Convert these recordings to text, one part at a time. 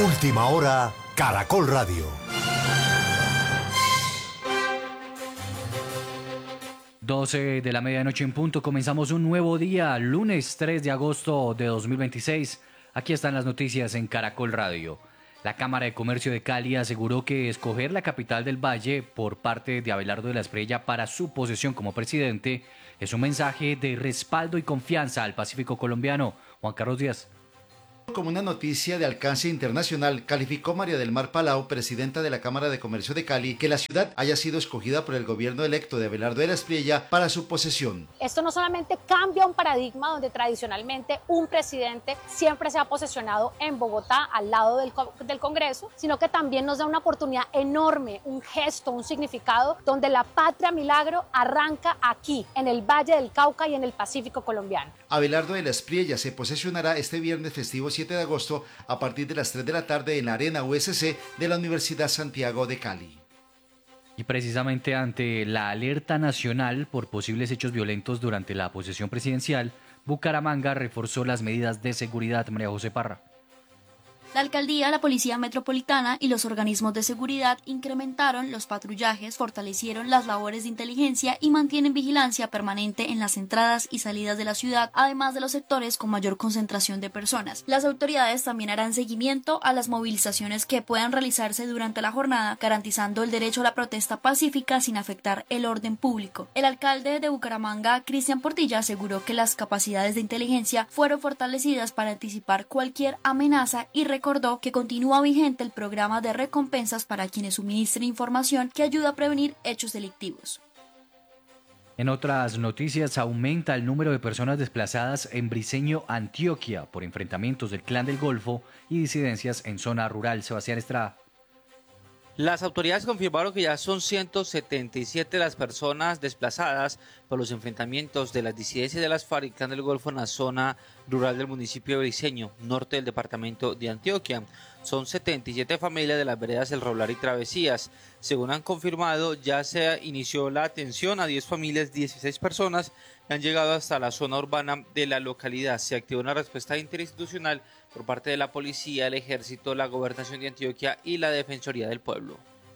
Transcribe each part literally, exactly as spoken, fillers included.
Última hora, Caracol Radio. doce de la medianoche en punto, comenzamos un nuevo día, lunes tres de agosto de dos mil veintiséis. Aquí están las noticias en Caracol Radio. La Cámara de Comercio de Cali aseguró que escoger la capital del Valle por parte de Abelardo de la Espriella para su posesión como presidente es un mensaje de respaldo y confianza al Pacífico colombiano. Juan Carlos Díaz. Como una noticia de alcance internacional, calificó María del Mar Palau, presidenta de la Cámara de Comercio de Cali, que la ciudad haya sido escogida por el gobierno electo de Abelardo de la Espriella para su posesión. Esto no solamente cambia un paradigma donde tradicionalmente un presidente siempre se ha posesionado en Bogotá, al lado del, del Congreso, sino que también nos da una oportunidad enorme, un gesto, un significado, donde la patria milagro arranca aquí, en el Valle del Cauca y en el Pacífico colombiano. Abelardo de la Espriella se posesionará este viernes festivo siete de agosto a partir de las tres de la tarde en la Arena U S C de la Universidad Santiago de Cali. Y precisamente ante la alerta nacional por posibles hechos violentos durante la posesión presidencial, Bucaramanga reforzó las medidas de seguridad. María José Parra. La alcaldía, la policía metropolitana y los organismos de seguridad incrementaron los patrullajes, fortalecieron las labores de inteligencia y mantienen vigilancia permanente en las entradas y salidas de la ciudad, además de los sectores con mayor concentración de personas. Las autoridades también harán seguimiento a las movilizaciones que puedan realizarse durante la jornada, garantizando el derecho a la protesta pacífica sin afectar el orden público. El alcalde de Bucaramanga, Cristian Portilla, aseguró que las capacidades de inteligencia fueron fortalecidas para anticipar cualquier amenaza y recordó que continúa vigente el programa de recompensas para quienes suministren información que ayuda a prevenir hechos delictivos. En otras noticias, aumenta el número de personas desplazadas en Briceño, Antioquia, por enfrentamientos del Clan del Golfo y disidencias en zona rural. Sebastián Estrada. Las autoridades confirmaron que ya son ciento setenta y siete las personas desplazadas por los enfrentamientos de las disidencias de las FARC y Clan del Golfo en la zona rural del municipio de Briceño, norte del departamento de Antioquia. Son setenta y siete familias de las veredas El Roblar y Travesías. Según han confirmado, ya se inició la atención a diez familias, dieciséis personas que han llegado hasta la zona urbana de la localidad. Se activó una respuesta interinstitucional por parte de la policía, el ejército, la gobernación de Antioquia y la Defensoría del Pueblo.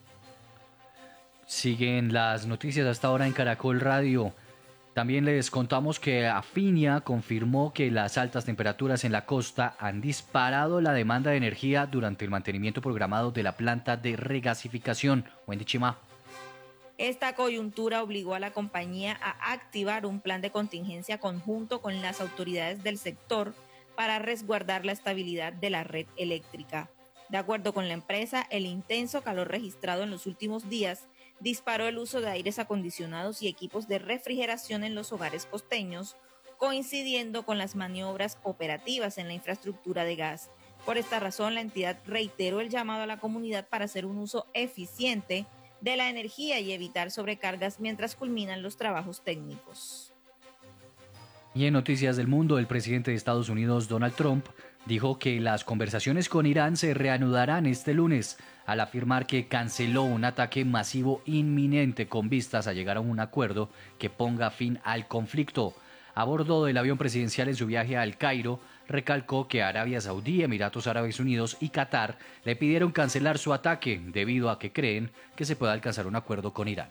Siguen las noticias hasta ahora en Caracol Radio. También les contamos que Afinia confirmó que las altas temperaturas en la costa han disparado la demanda de energía durante el mantenimiento programado de la planta de regasificación. Wendy Chima. Esta coyuntura obligó a la compañía a activar un plan de contingencia conjunto con las autoridades del sector para resguardar la estabilidad de la red eléctrica. De acuerdo con la empresa, el intenso calor registrado en los últimos días disparó el uso de aires acondicionados y equipos de refrigeración en los hogares costeños, coincidiendo con las maniobras operativas en la infraestructura de gas. Por esta razón, la entidad reiteró el llamado a la comunidad para hacer un uso eficiente de la energía y evitar sobrecargas mientras culminan los trabajos técnicos. Y en noticias del mundo, el presidente de Estados Unidos, Donald Trump, dijo que las conversaciones con Irán se reanudarán este lunes, al afirmar que canceló un ataque masivo inminente con vistas a llegar a un acuerdo que ponga fin al conflicto. A bordo del avión presidencial en su viaje a El Cairo, recalcó que Arabia Saudí, Emiratos Árabes Unidos y Qatar le pidieron cancelar su ataque debido a que creen que se puede alcanzar un acuerdo con Irán.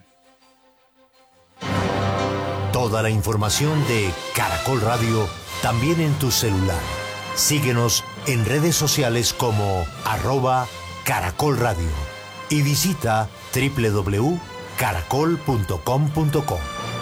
Toda la información de Caracol Radio también en tu celular. Síguenos en redes sociales como arroba Caracol Radio y visita doble u doble u doble u punto caracol punto com punto co.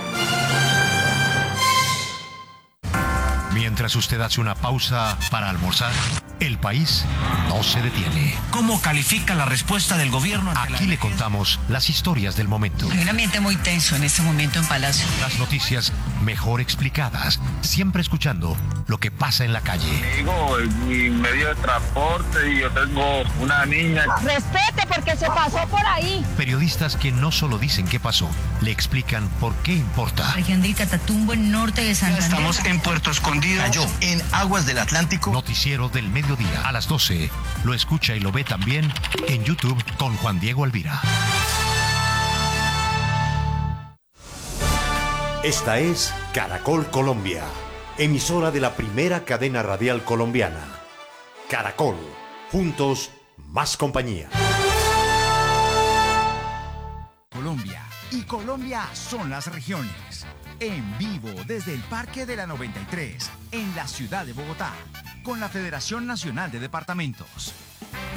Mientras usted hace una pausa para almorzar, el país no se detiene. ¿Cómo califica la respuesta del gobierno? Aquí le contamos las historias del momento. Hay un ambiente muy tenso en este momento en Palacio. Las noticias mejor explicadas, siempre escuchando lo que pasa en la calle. Digo, mi medio de transporte y yo tengo una niña. Respete porque se pasó por ahí. Periodistas que no solo dicen qué pasó, le explican por qué importa. Región de Catatumbo, en norte de Santander. Estamos en Puerto Escondido, cayó en aguas del Atlántico. Noticiero del mediodía a las doce. Lo escucha y lo ve también en YouTube con Juan Diego Alvira. Esta es Caracol Colombia, emisora de la primera cadena radial colombiana. Caracol, juntos más compañía. Colombia y Colombia son las regiones. En vivo desde el Parque de la noventa y tres, en la ciudad de Bogotá, con la Federación Nacional de Departamentos.